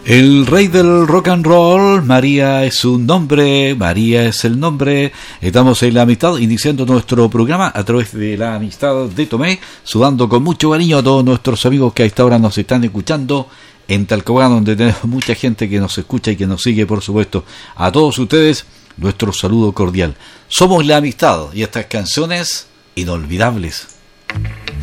El rey del rock and roll, María es su nombre, María es el nombre. Estamos en La Amistad, iniciando nuestro programa a través de La Amistad de Tomé, sudando con mucho cariño a todos nuestros amigos que a esta hora nos están escuchando en Talcahuano, donde tenemos mucha gente que nos escucha y que nos sigue, por supuesto. A todos ustedes, nuestro saludo cordial. Somos La Amistad y estas canciones inolvidables.